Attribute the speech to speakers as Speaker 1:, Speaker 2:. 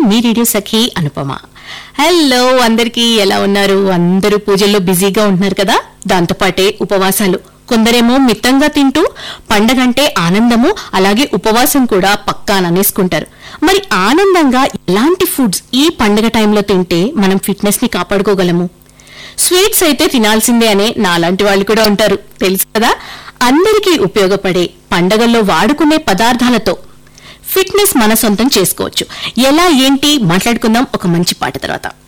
Speaker 1: మీ radio సఖి Anupama. Hello అందరికీ, ఎలా ఉన్నారు? అందరూ పూజల్లో బిజీగా ఉంటున్నారు కదా. దాంతోపాటే ఉపవాసాలు. కొందరేమో మిత్తంగా తింటూ పండగంటే ఆనందము, అలాగే ఉపవాసం కూడా పక్కా అనేసుకుంటారు. మరి ఆనందంగా ఎలాంటి ఫుడ్స్ ఈ పండగ టైంలో తింటే మనం ఫిట్నెస్ ని కాపాడుకోగలము? స్వీట్స్ అయితే తినాల్సిందే అనే నాలాంటి వాళ్ళు కూడా ఉంటారు, తెలుసు కదా. అందరికీ ఉపయోగపడే పండగల్లో వాడుకునే పదార్థాలతో ఫిట్నెస్ మన సొంతం చేసుకోవచ్చు. ఎలా ఏంటి మాట్లాడుకుందాం ఒక మంచి పాట తర్వాత.